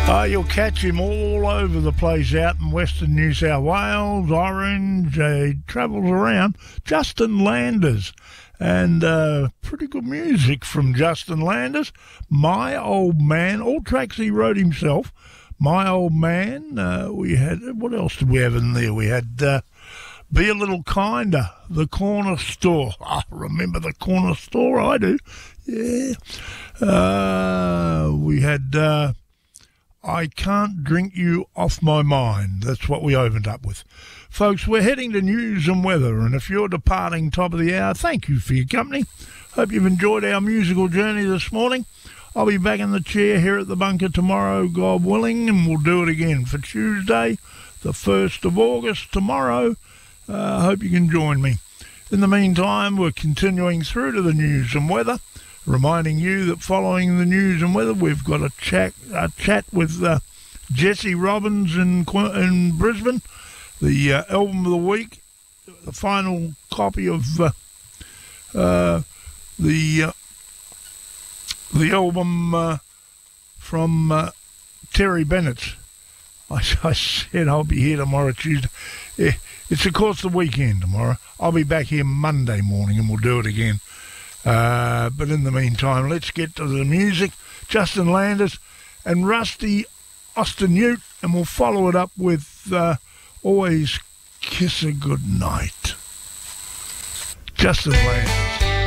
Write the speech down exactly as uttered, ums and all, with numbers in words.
Uh, you'll catch him all over the place out in Western New South Wales, Orange. Uh, he travels around. Justin Landers. And uh, pretty good music from Justin Landers. My Old Man, all tracks he wrote himself. My Old Man, uh, we had, what else did we have in there? We had uh, Be a Little Kinder, The Corner Store. I remember The Corner Store, I do. Yeah. Uh, we had uh, I Can't Drink You Off My Mind. That's what we opened up with. Folks, we're heading to news and weather, and if you're departing top of the hour, thank you for your company. Hope you've enjoyed our musical journey this morning. I'll be back in the chair here at the bunker tomorrow, God willing, and we'll do it again for Tuesday, the first of August, tomorrow. I uh, hope you can join me. In the meantime, we're continuing through to the news and weather, reminding you that following the news and weather, we've got a chat, a chat with uh, Jesse Robbins in, in Brisbane. The uh, album of the week, the final copy of uh, uh, the uh, the album uh, from uh, Terry Bennett. I, I said I'll be here tomorrow, Tuesday. Yeah, it's of course the weekend tomorrow. I'll be back here Monday morning and we'll do it again. Uh, but in the meantime, let's get to the music. Justin Landers and Rusty Osternight, and we'll follow it up with... Uh, Always Kiss a Good Night. Justin Landers.